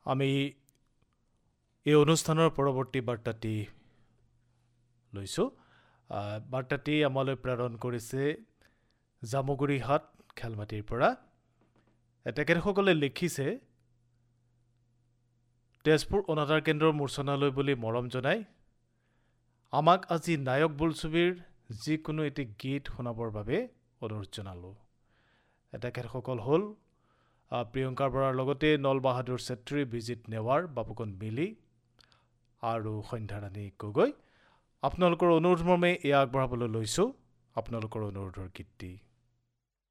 আমি এই অনুষ্ঠানৰ পৰৱৰ্তী বাৰ্তাটি লৈছোঁ। বাৰ্তাটি আমালৈ প্ৰেৰণ কৰিছে জামুগুৰিহাট খেলমাটিৰ পৰা। তেখেতসকলে লিখিছে, তেজপুৰ অনাতাঁৰ কেন্দ্ৰৰ মূৰ্ছনালৈ বুলি মৰম জনাই আমাক আজি নায়ক বোলছবিৰ যিকোনো এটি গীত শুনাবৰ বাবে অনুৰোধ জনালোঁ। তেখেতসকল হ'ল প্ৰিয়ংকা বৰাৰ লগতে নল বাহাদুৰ চেত্ৰী, বিজিত নেৱাৰ, বাপুকণ মিলি আৰু সন্ধ্যাৰাণী গগৈ। আপোনালোকৰ অনুৰোধ মৰ্মে এয়া আগবঢ়াবলৈ লৈছোঁ আপোনালোকৰ অনুৰোধৰ গীতটি।